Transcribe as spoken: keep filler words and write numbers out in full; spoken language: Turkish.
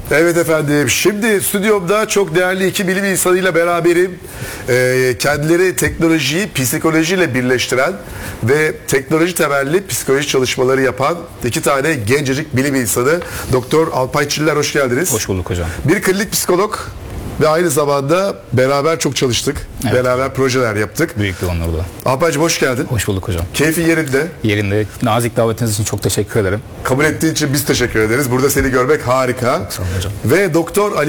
Evet efendim. Şimdi stüdyomda çok değerli iki bilim insanıyla beraberim. Ee, kendileri teknolojiyi psikolojiyle birleştiren ve teknoloji temelli psikoloji çalışmaları yapan iki tane gencecik bilim insanı. Doktor Alpay Çiller, hoş geldiniz. Hoş bulduk hocam. Bir klinik psikolog ve aynı zamanda beraber çok çalıştık. Evet. Beraber projeler yaptık. Büyük bir onurdu. Alpaycığım hoş geldin. Hoş bulduk hocam. Keyfin yerinde. Yerinde. Nazik davetiniz için çok teşekkür ederim. Kabul ettiğin için biz teşekkür ederiz. Burada seni görmek harika. Sağ olun hocam. Ve Doktor Ali